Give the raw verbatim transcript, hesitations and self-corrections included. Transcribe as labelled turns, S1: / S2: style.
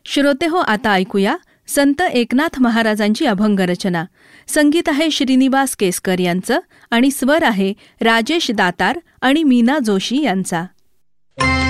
S1: श्रोतेहो, आता ऐकूया संत एकनाथ महाराजांची अभंग रचना. संगीत आहे श्रीनिवास केसकर यांचं आणि स्वर आहे राजेश दातार आणि मीना जोशी यांचा.